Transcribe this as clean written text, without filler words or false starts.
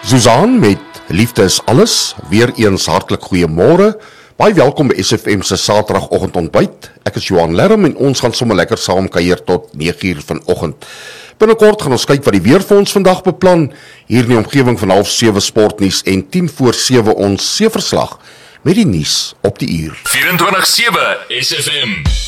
Suzanne met Liefde is alles, weer eens hartlik goeiemôre. Baie welkom by SFM se Saterdagoggend ontbyt. Ek is Johan Lerm en ons gaan sommer lekker saam kuier tot 9:00 vanoggend. Binnekort gaan ons kyk wat die weer vir ons vandag beplan, hier in die omgewing van 6:30 sportnuus en 6:10 ons seeverslag met die nuus op die uur. 24/7 SFM.